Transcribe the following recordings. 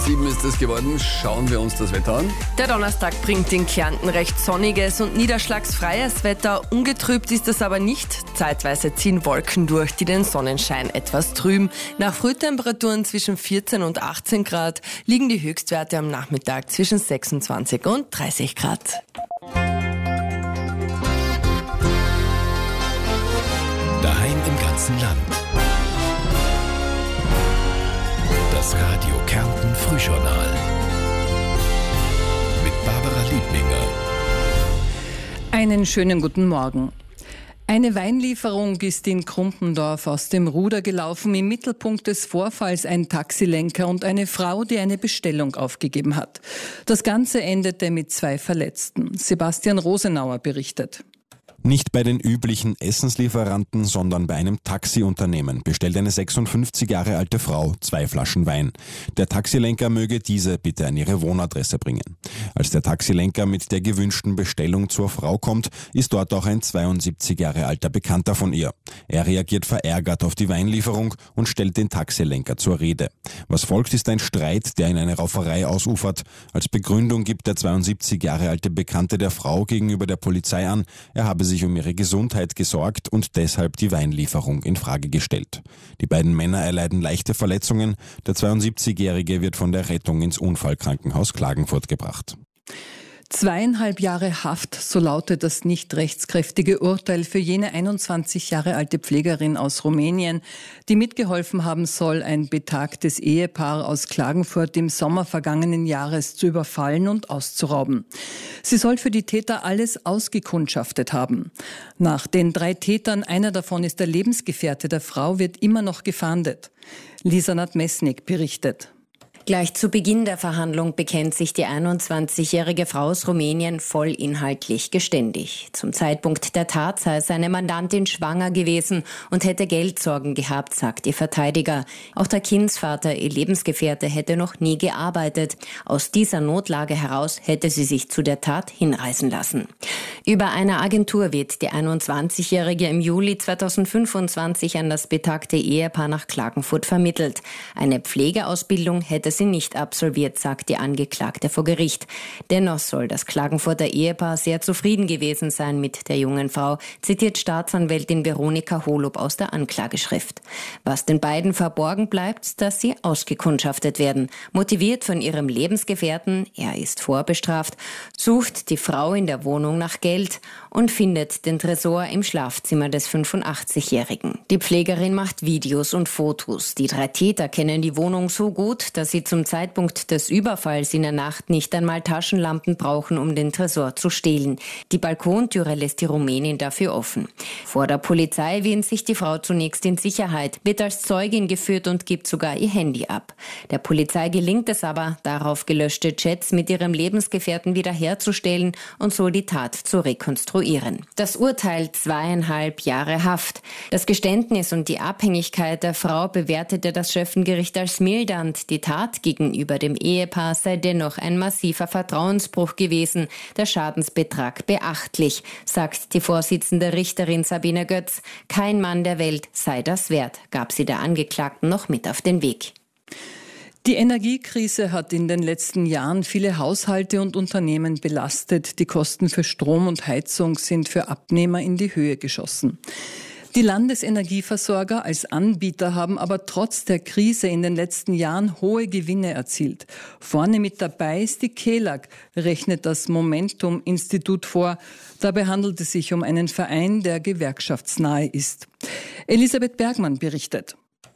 7 ist es geworden. Schauen wir uns das Wetter an. Der Donnerstag bringt in Kärnten recht sonniges und niederschlagsfreies Wetter. Ungetrübt ist es aber nicht. Zeitweise ziehen Wolken durch, die den Sonnenschein etwas trüben. Nach Frühtemperaturen zwischen 14 und 18 Grad liegen die Höchstwerte am Nachmittag zwischen 26 und 30 Grad. Daheim im ganzen Land. Das Radio Kärnten Frühjournal mit Barbara Liebninger. Einen schönen guten Morgen. Eine Weinlieferung ist in Krumpendorf aus dem Ruder gelaufen. Im Mittelpunkt des Vorfalls ein Taxilenker und eine Frau, die eine Bestellung aufgegeben hat. Das Ganze endete mit 2 Verletzten. Sebastian Rosenauer berichtet. Nicht bei den üblichen Essenslieferanten, sondern bei einem Taxiunternehmen bestellt eine 56 Jahre alte Frau 2 Flaschen Wein. Der Taxilenker möge diese bitte an ihre Wohnadresse bringen. Als der Taxilenker mit der gewünschten Bestellung zur Frau kommt, ist dort auch ein 72 Jahre alter Bekannter von ihr. Er reagiert verärgert auf die Weinlieferung und stellt den Taxilenker zur Rede. Was folgt, ist ein Streit, der in eine Rauferei ausufert. Als Begründung gibt der 72 Jahre alte Bekannte der Frau gegenüber der Polizei an, er habe sich um ihre Gesundheit gesorgt und deshalb die Weinlieferung in Frage gestellt. Die beiden Männer erleiden leichte Verletzungen. Der 72-Jährige wird von der Rettung ins Unfallkrankenhaus Klagenfurt gebracht. 2,5 Jahre Haft, so lautet das nicht rechtskräftige Urteil für jene 21 Jahre alte Pflegerin aus Rumänien, die mitgeholfen haben soll, ein betagtes Ehepaar aus Klagenfurt im Sommer vergangenen Jahres zu überfallen und auszurauben. Sie soll für die Täter alles ausgekundschaftet haben. Nach den 3 Tätern, einer davon ist der Lebensgefährte der Frau, wird immer noch gefahndet. Lisa Nadmesnik berichtet. Gleich zu Beginn der Verhandlung bekennt sich die 21-jährige Frau aus Rumänien vollinhaltlich geständig. Zum Zeitpunkt der Tat sei seine Mandantin schwanger gewesen und hätte Geldsorgen gehabt, sagt ihr Verteidiger. Auch der Kindsvater, ihr Lebensgefährte, hätte noch nie gearbeitet. Aus dieser Notlage heraus hätte sie sich zu der Tat hinreißen lassen. Über eine Agentur wird die 21-jährige im Juli 2025 an das betagte Ehepaar nach Klagenfurt vermittelt. Eine Pflegeausbildung hätte sie nicht absolviert, sagt die Angeklagte vor Gericht. Dennoch soll das Klagenfurter Ehepaar sehr zufrieden gewesen sein mit der jungen Frau, zitiert Staatsanwältin Veronika Holub aus der Anklageschrift. Was den beiden verborgen bleibt, dass sie ausgekundschaftet werden. Motiviert von ihrem Lebensgefährten, er ist vorbestraft, sucht die Frau in der Wohnung nach Geld und findet den Tresor im Schlafzimmer des 85-Jährigen. Die Pflegerin macht Videos und Fotos. Die 3 Täter kennen die Wohnung so gut, dass sie zum Zeitpunkt des Überfalls in der Nacht nicht einmal Taschenlampen brauchen, um den Tresor zu stehlen. Die Balkontüre lässt die Rumänin dafür offen. Vor der Polizei wähnt sich die Frau zunächst in Sicherheit, wird als Zeugin geführt und gibt sogar ihr Handy ab. Der Polizei gelingt es aber, darauf gelöschte Chats mit ihrem Lebensgefährten wiederherzustellen und so die Tat zu rekonstruieren. Das Urteil 2,5 Jahre Haft. Das Geständnis und die Abhängigkeit der Frau bewertete das Schöffengericht als mildernd. Die Tat gegenüber dem Ehepaar sei dennoch ein massiver Vertrauensbruch gewesen, der Schadensbetrag beachtlich, sagt die Vorsitzende Richterin Sabine Götz. Kein Mann der Welt sei das wert, gab sie der Angeklagten noch mit auf den Weg. Die Energiekrise hat in den letzten Jahren viele Haushalte und Unternehmen belastet. Die Kosten für Strom und Heizung sind für Abnehmer in die Höhe geschossen. Die Landesenergieversorger als Anbieter haben aber trotz der Krise in den letzten Jahren hohe Gewinne erzielt. Vorne mit dabei ist die KELAG, rechnet das Momentum-Institut vor. Dabei handelt es sich um einen Verein, der gewerkschaftsnahe ist. Elisabeth Bergmann berichtet.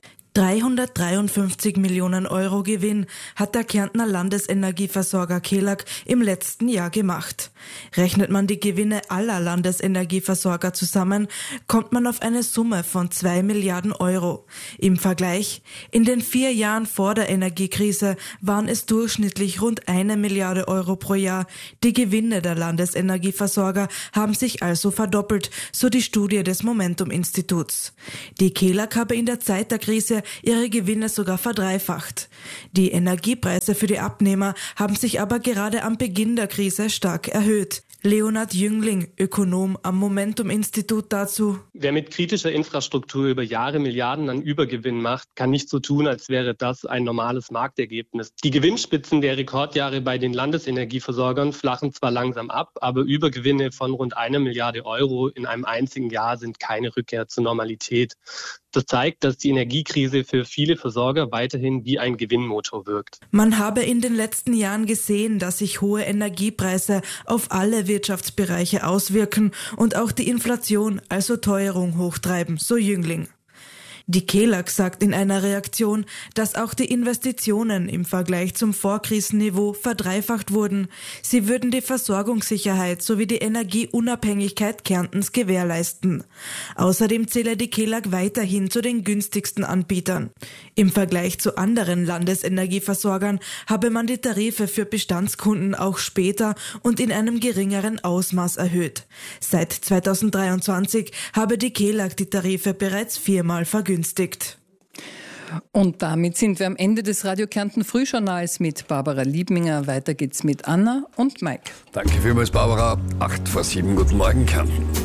353 Millionen Euro Gewinn hat der Kärntner Landesenergieversorger KELAG im letzten Jahr gemacht. Rechnet man die Gewinne aller Landesenergieversorger zusammen, kommt man auf eine Summe von 2 Milliarden Euro. Im Vergleich, in den 4 Jahren vor der Energiekrise waren es durchschnittlich rund 1 Milliarde Euro pro Jahr. Die Gewinne der Landesenergieversorger haben sich also verdoppelt, so die Studie des Momentum-Instituts. Die KELAG habe in der Zeit der Krise ihre Gewinne sogar verdreifacht. Die Energiepreise für die Abnehmer haben sich aber gerade am Beginn der Krise stark erhöht. Leonhard Jüngling, Ökonom am Momentum-Institut dazu. Wer mit kritischer Infrastruktur über Jahre Milliarden an Übergewinn macht, kann nicht so tun, als wäre das ein normales Marktergebnis. Die Gewinnspitzen der Rekordjahre bei den Landesenergieversorgern flachen zwar langsam ab, aber Übergewinne von rund 1 Milliarde Euro in einem einzigen Jahr sind keine Rückkehr zur Normalität. Das zeigt, dass die Energiekrise für viele Versorger weiterhin wie ein Gewinnmotor wirkt. Man habe in den letzten Jahren gesehen, dass sich hohe Energiepreise auf alle Wirtschaftsbereiche auswirken und auch die Inflation, also Teuerung, hochtreiben, so Jüngling. Die KELAG sagt in einer Reaktion, dass auch die Investitionen im Vergleich zum Vorkrisenniveau verdreifacht wurden. Sie würden die Versorgungssicherheit sowie die Energieunabhängigkeit Kärntens gewährleisten. Außerdem zähle die KELAG weiterhin zu den günstigsten Anbietern. Im Vergleich zu anderen Landesenergieversorgern habe man die Tarife für Bestandskunden auch später und in einem geringeren Ausmaß erhöht. Seit 2023 habe die KELAG die Tarife bereits 4-mal vergünstigt. Und damit sind wir am Ende des Radio Kärnten Frühjournals mit Barbara Liebminger. Weiter geht's mit Anna und Mike. Danke vielmals, Barbara. 7:08, guten Morgen, Kärnten.